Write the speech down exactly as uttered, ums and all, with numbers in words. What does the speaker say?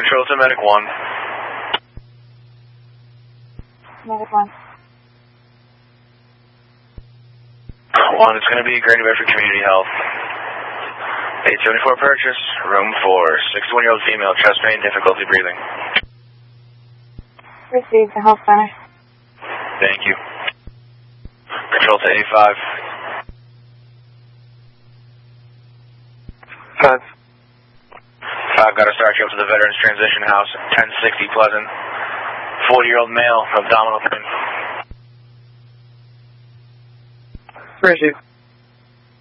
Control to Medic one. Medic one. One, it's going to be Granny Bedford Community Health. eight seventy-four purchase, room four, sixty-one-year-old female, chest pain, difficulty breathing. Received the health center. Thank you. Control to A five. Five. Five, got to start you up to the Veterans Transition House, ten sixty Pleasant. forty-year-old male, abdominal pain. Where is you?